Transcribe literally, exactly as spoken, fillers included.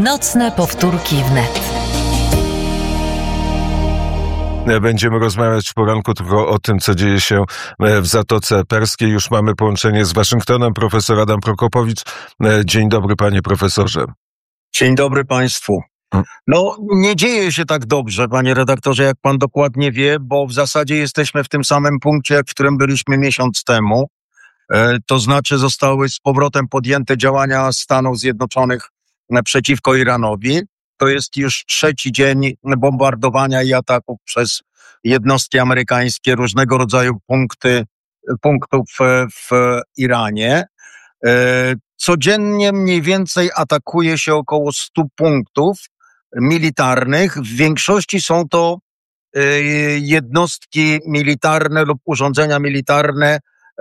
Nocne powtórki wnet. Będziemy rozmawiać w poranku tylko o tym, co dzieje się w Zatoce Perskiej. Już mamy połączenie z Waszyngtonem. Profesor Adam Prokopowicz. Dzień dobry, panie profesorze. Dzień dobry państwu. No, nie dzieje się tak dobrze, panie redaktorze, jak pan dokładnie wie, bo w zasadzie jesteśmy w tym samym punkcie, w którym byliśmy miesiąc temu. E, to znaczy zostały z powrotem podjęte działania Stanów Zjednoczonych przeciwko Iranowi. To jest już trzeci dzień bombardowania i ataków przez jednostki amerykańskie różnego rodzaju punkty, punktów w Iranie. E, codziennie mniej więcej atakuje się około stu punktów militarnych. W większości są to y, jednostki militarne lub urządzenia militarne